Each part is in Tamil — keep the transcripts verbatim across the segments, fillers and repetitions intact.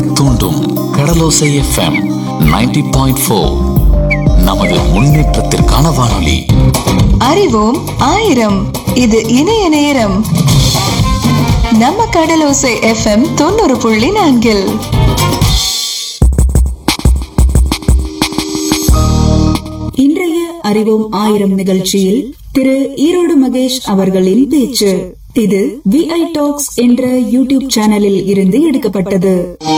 தூண்டும் கடலோசை எஃப்எம் நைன்டி பாயிண்ட் ஃபோர். நமது முன்னேற்றத்திற்கான வானொலி. அறிவோம் ஆயிரம். இது இணைய நேரம். நம்ம கடலோசை எஃப்எம் தொண்ணூறு புள்ளி நான்கில் இன்றைய அறிவோம் ஆயிரம் நிகழ்ச்சியில் திரு ஈரோடு மகேஷ் அவர்களின் பேச்சு. இது விஐ டாக்ஸ் என்ற யூடியூப் சேனலில் இருந்து எடுக்கப்பட்டது.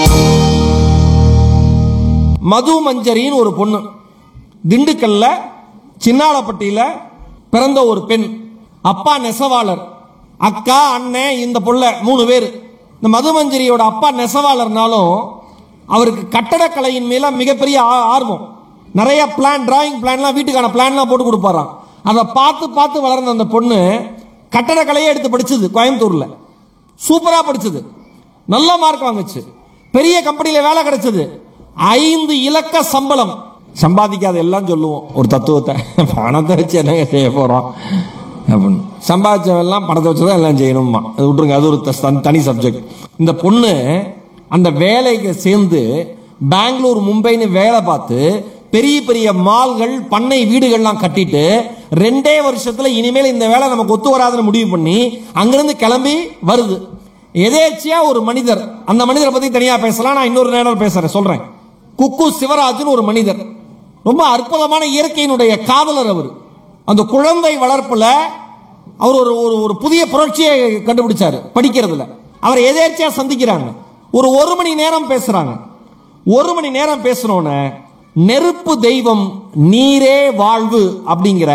மது மஞ்சரின்னு ஒரு பொண்ணு, திண்டுக்கல்ல சின்னாலப்பட்டியில பிறந்த ஒரு பெண். அப்பா நெசவாளர், அக்கா அண்ணன் இந்த பொண்ணு மூணு பேர். இந்த மதுமஞ்சரியோட அப்பா நெசவாளர்னாலும் அவருக்கு கட்டடக்கலையின் மேல மிகப்பெரிய ஆர்வம். நிறைய பிளான், டிராயிங் பிளான்லாம், வீட்டுக்கான பிளான்லாம் போட்டு கொடுப்பாராம். அதை பார்த்து பார்த்து வளர்ந்த அந்த பொண்ணு கட்டடக்கலையை எடுத்து படிச்சது கோயம்புத்தூர்ல. சூப்பரா படிச்சது, நல்ல மார்க் வாங்குச்சு, பெரிய கம்பெனியில வேலை கிடைச்சது, ஐந்து இலக்க சம்பளம். சம்பாதிக்காத எல்லாம் சொல்லுவோம் ஒரு தத்துவத்தை, பணத்தை வச்சு என்ன செய்ய போறோம் அப்படின்னு. சம்பாதிச்சவெல்லாம் பணத்தை வச்சுதான் எல்லாம் செய்யணுமா, அது விட்டுருங்க, அது ஒரு தனி சப்ஜெக்ட். இந்த பொண்ணு அந்த வேலைக்கு சேர்ந்து பெங்களூர் மும்பைன்னு வேலை பார்த்து பெரிய பெரிய மால்கள், பண்ணை வீடுகள்லாம் கட்டிட்டு ரெண்டே வருஷத்துல இனிமேல் இந்த வேலை நமக்கு ஒத்து வராதுன்னு முடிவு பண்ணி அங்கிருந்து கிளம்பி வருது. எதேச்சியா ஒரு மனிதர், அந்த மனிதரை பத்தி தனியா பேசலாம், நான் இன்னொரு நேரம் பேசுறேன், சொல்றேன். குக்கு சிவராஜ்னு ஒரு மனிதர், ரொம்ப அற்புதமான இயற்கையினுடைய காதலர். அவர் அந்த குழந்தை வளர்ப்புல அவர் ஒரு ஒரு புதிய புரட்சியை கண்டுபிடிச்சாரு படிக்கிறதுல. அவர் எதேச்சியா சந்திக்கிறாங்க, ஒரு ஒரு மணி நேரம் பேசுறாங்க. ஒரு மணி நேரம் பேசணும்னு நெருப்பு தெய்வம் நீரே வாழ்வு அப்படிங்கிற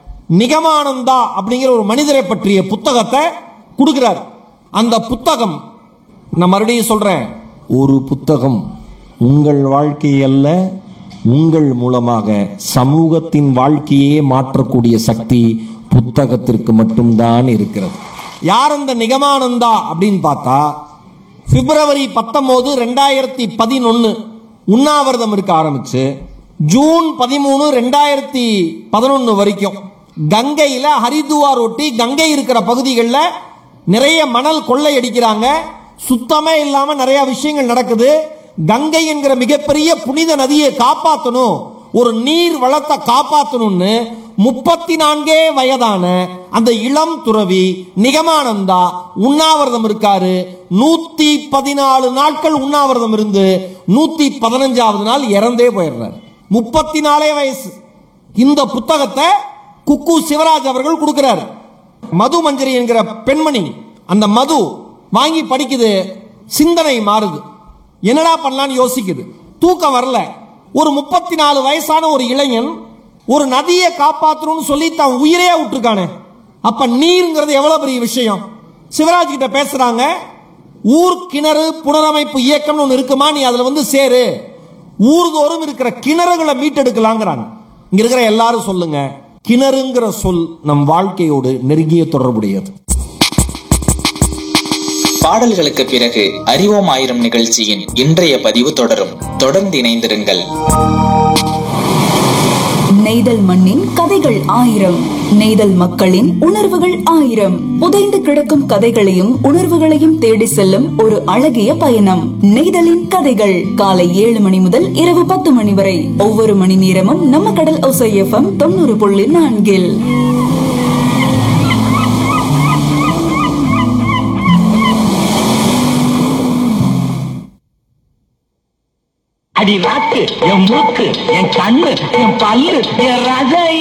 நிகமானந்தா அப்படிங்கிற ஒரு மனிதரை பற்றிய புத்தகத்தை கொடுக்கிறார். அந்த புத்தகம், நான் மறுபடியும் சொல்றேன், ஒரு புத்தகம் உங்கள் வாழ்க்கை அல்ல, உங்கள் மூலமாக சமூகத்தின் வாழ்க்கையே மாற்றக்கூடிய சக்தி புத்தகத்திற்கு மட்டும்தான் இருக்கிறது. யார் அந்த நிகமானந்தா அப்படின்னு பார்த்தா, பிப்ரவரி பத்தொன்பது ரெண்டாயிரத்தி பதினொன்னு உண்ணாவிரதம் இருக்க ஆரம்பிச்சு ஜூன் பதிமூணு ரெண்டாயிரத்தி பதினொன்னு வரைக்கும் கங்கையில ஹரித்துவார் ஒட்டி கங்கை இருக்கிற பகுதிகளில் நிறைய மணல் கொள்ளை அடிக்கிறாங்க. சுத்தமே இல்லாம நிறைய விஷயங்கள் நடக்குது. கங்கை என்கிற மிகப்பெரிய புனித நதியை காப்பாற்றணும், ஒரு நீர் வளத்தை காப்பாற்றணும்னு முப்பத்தி நான்கே வயதான அந்த இளம் துறவி நிகமானந்தா உண்ணாவிரதம் இருக்காரு. நூத்தி பதினாலு நாட்கள் உண்ணாவிரதம் இருந்து நூத்தி பதினஞ்சாவது நாள் இறந்தே போயிடுறாரு. முப்பத்தி நாலே வயசு. இந்த புத்தகத்தை குக்கு சிவராஜ் அவர்கள் கொடுக்கிறார். மது மஞ்சரி என்கிற பெண்மணி அந்த மது வாங்கி படிக்குது. சிந்தனை மாறுது, என்னடா பண்ணலான்னு யோசிக்குது. தூக்கம் வரல. ஒரு முப்பத்தி நாலு வயசான ஒரு இளைஞன் ஒரு நதியை காப்பாற்றணும்னு சொல்லி தான் உயிரே விட்டுருக்கானே, அப்ப நீருங்கிறது எவ்வளவு பெரிய விஷயம். சிவராஜ் கிட்ட பேசுறாங்க, ஊர் கிணறு புனரமைப்பு இயக்கம் ஒன்று இருக்குமா, நீ அதுல வந்து சேரு, ஊர்தோறும் இருக்கிற கிணறுகளை மீட்டெடுக்கலாங்கிறாங்க. இங்க இருக்கிற எல்லாரும் சொல்லுங்க, கிணறுங்கிற சொல் நம் வாழ்க்கையோடு நெருங்கிய தொடர்புடையது. பாடல்களுக்கு பிறகு அறிவோம் ஆயிரம் நிகழ்ச்சியின் இன்றைய பதிவு தொடரும். தொடர்ந்து இணைந்திருங்கள். நெய்தல் மண்ணின் கதைகள் ஆயிரம், நெய்தல் மக்களின் உணர்வுகள் ஆயிரம். புதைந்து கிடக்கும் கதைகளையும் உணர்வுகளையும் தேடி செல்லும் ஒரு அழகிய பயணம். நெய்தலின் கதைகள் காலை ஏழு மணி முதல் இரவு பத்து மணி வரை ஒவ்வொரு மணி நேரமும் நம்ம கடல் ஓசை எஃப்எம் தொண்ணூறு புள்ளி நான்கில். அடி நாக்கு, என் மூக்கு, என் கண்ணு, என் பல்லு, என் ரசை.